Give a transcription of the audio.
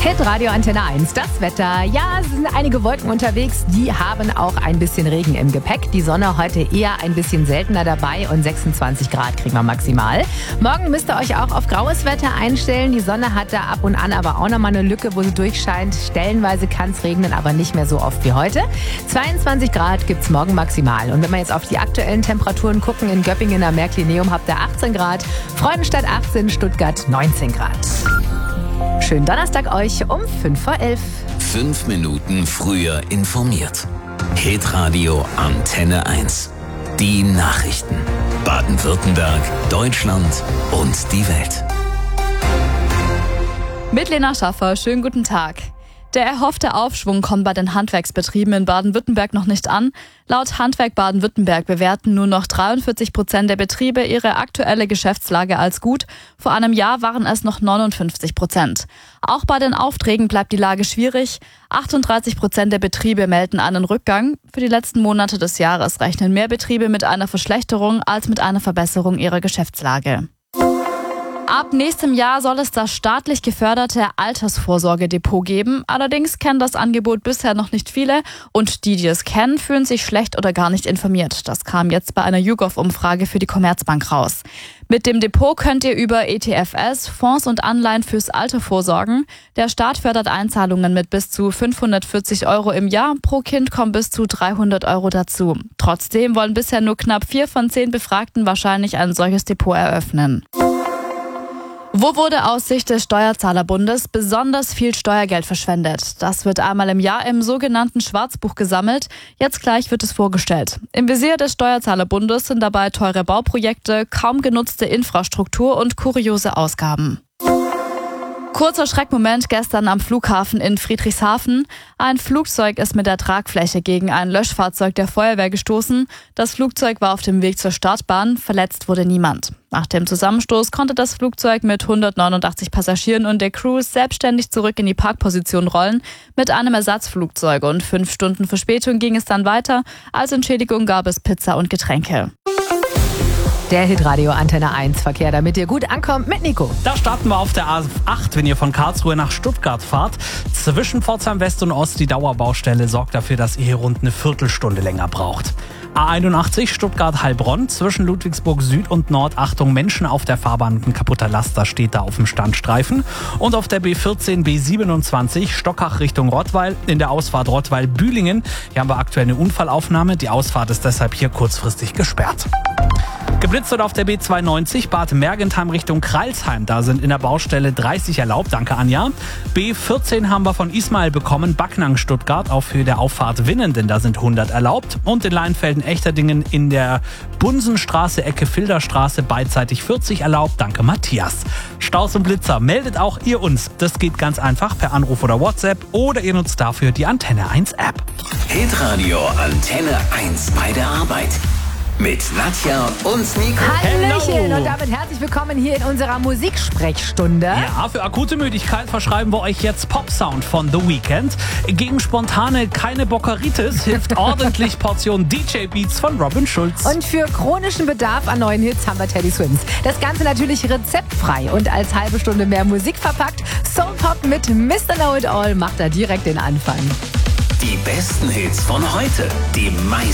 Hitradio Antenne 1, das Wetter. Ja, es sind einige Wolken unterwegs, die haben auch ein bisschen Regen im Gepäck. Die Sonne heute eher ein bisschen seltener dabei und 26 Grad kriegen wir maximal. Morgen müsst ihr euch auch auf graues Wetter einstellen. Die Sonne hat da ab und an aber auch nochmal eine Lücke, wo sie durchscheint. Stellenweise kann es regnen, aber nicht mehr so oft wie heute. 22 Grad gibt's morgen maximal. Und wenn wir jetzt auf die aktuellen Temperaturen gucken, in Göppingen am Märklineum habt ihr 18 Grad, Freudenstadt 18, Stuttgart 19 Grad. Schönen Donnerstag euch um 11:05. 5 Minuten früher informiert. Hitradio Antenne 1. Die Nachrichten. Baden-Württemberg, Deutschland und die Welt. Mit Lena Schaffer, schönen guten Tag. Der erhoffte Aufschwung kommt bei den Handwerksbetrieben in Baden-Württemberg noch nicht an. Laut Handwerk Baden-Württemberg bewerten nur noch 43% der Betriebe ihre aktuelle Geschäftslage als gut. Vor einem Jahr waren es noch 59%. Auch bei den Aufträgen bleibt die Lage schwierig. 38% der Betriebe melden einen Rückgang. Für die letzten Monate des Jahres rechnen mehr Betriebe mit einer Verschlechterung als mit einer Verbesserung ihrer Geschäftslage. Ab nächstem Jahr soll es das staatlich geförderte Altersvorsorgedepot geben. Allerdings kennen das Angebot bisher noch nicht viele und die es kennen, fühlen sich schlecht oder gar nicht informiert. Das kam jetzt bei einer YouGov-Umfrage für die Commerzbank raus. Mit dem Depot könnt ihr über ETFS, Fonds und Anleihen fürs Alter vorsorgen. Der Staat fördert Einzahlungen mit bis zu 540 € im Jahr. Pro Kind kommen bis zu 300 € dazu. Trotzdem wollen bisher nur knapp 4 von 10 Befragten wahrscheinlich ein solches Depot eröffnen. Wo wurde aus Sicht des Steuerzahlerbundes besonders viel Steuergeld verschwendet? Das wird einmal im Jahr im sogenannten Schwarzbuch gesammelt. Jetzt gleich wird es vorgestellt. Im Visier des Steuerzahlerbundes sind dabei teure Bauprojekte, kaum genutzte Infrastruktur und kuriose Ausgaben. Kurzer Schreckmoment gestern am Flughafen in Friedrichshafen. Ein Flugzeug ist mit der Tragfläche gegen ein Löschfahrzeug der Feuerwehr gestoßen. Das Flugzeug war auf dem Weg zur Startbahn. Verletzt wurde niemand. Nach dem Zusammenstoß konnte das Flugzeug mit 189 Passagieren und der Crew selbstständig zurück in die Parkposition rollen. Mit einem Ersatzflugzeug und 5 Stunden Verspätung ging es dann weiter. Als Entschädigung gab es Pizza und Getränke. Der Hitradio Antenne 1 Verkehr, damit ihr gut ankommt mit Nico. Da starten wir auf der A8, wenn ihr von Karlsruhe nach Stuttgart fahrt. Zwischen Pforzheim West und Ost die Dauerbaustelle sorgt dafür, dass ihr hier rund eine Viertelstunde länger braucht. A81 Stuttgart-Heilbronn, zwischen Ludwigsburg Süd und Nord, Achtung, Menschen auf der Fahrbahn und ein kaputter Laster steht da auf dem Standstreifen. Und auf der B14, B27 Stockach Richtung Rottweil, in der Ausfahrt Rottweil-Bühlingen. Hier haben wir aktuell eine Unfallaufnahme, die Ausfahrt ist deshalb hier kurzfristig gesperrt. Geblitzt wird auf der B92 Bad Mergentheim Richtung Kreilsheim. Da sind in der Baustelle 30 erlaubt. Danke, Anja. B14 haben wir von Ismail bekommen. Backnang Stuttgart auf Höhe der Auffahrt Winnenden. Da sind 100 erlaubt. Und in Leinfelden-Echterdingen in der Bunsenstraße, Ecke Filderstraße beidseitig 40 erlaubt. Danke, Matthias. Staus und Blitzer meldet auch ihr uns. Das geht ganz einfach per Anruf oder WhatsApp oder ihr nutzt dafür die Antenne 1 App. Hitradio Antenne 1 bei der Arbeit. Mit Nadja und Nico. Hallöchen Hello. und damit herzlich willkommen hier in unserer Musiksprechstunde. Ja, für akute Müdigkeit verschreiben wir euch jetzt Pop-Sound von The Weeknd. Gegen spontane keine Bockeritis hilft ordentlich Portion DJ-Beats von Robin Schulz. Und für chronischen Bedarf an neuen Hits haben wir Teddy Swims. Das Ganze natürlich rezeptfrei und als halbe Stunde mehr Musik verpackt. Soul Pop mit Mr. Know It All macht da direkt den Anfang. Die besten Hits von heute. Die meisten